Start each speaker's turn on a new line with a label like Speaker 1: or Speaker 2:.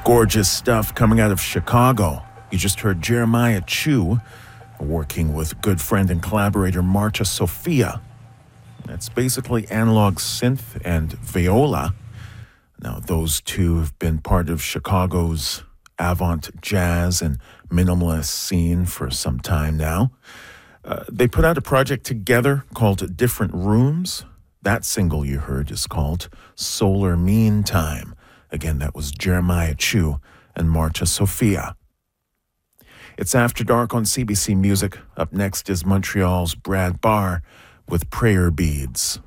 Speaker 1: Gorgeous stuff coming out of Chicago. You just heard Jeremiah Chu working with good friend and collaborator Marcia Sophia. That's basically analog synth and viola. Now, those two have been part of Chicago's avant jazz and minimalist scene for some time now. They put out a project together called Different Rooms. That single you heard is called Solar Meantime. Again, that was Jeremiah Chu and Marcia Sophia. It's After Dark on CBC Music. Up next is Montreal's Brad Barr with Prayer Beads.